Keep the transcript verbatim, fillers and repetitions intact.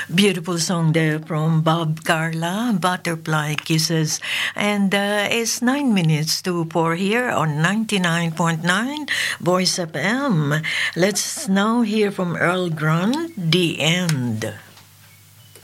Beautiful song there from Bob Carla, Butterfly Kisses. And uh, it's nine minutes to four here on ninety-nine point nine Voice F M. Let's now hear from Earl Grant, The End.